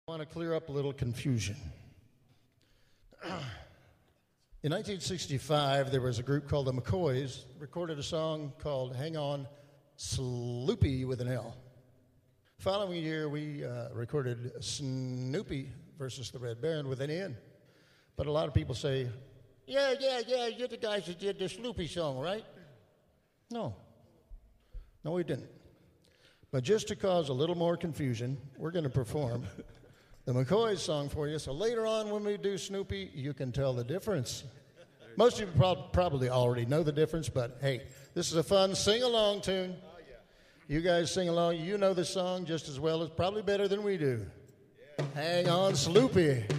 I want to clear up a little confusion. In 1965, there was a group called the McCoys, recorded a song called Hang On Sloopy with an L. Following year, we recorded Snoopy versus the Red Baron with an N. But a lot of people say, yeah, you're the guys that did the Sloopy song, right? No, we didn't. But just to cause a little more confusion, we're going to perform the McCoys song for you, so later on when we do Snoopy, you can tell the difference. Most of you probably already know the difference, but hey, this is a fun sing-along tune. You guys sing along. You know the song just as well as, probably better than we do. Hang on, Sloopy.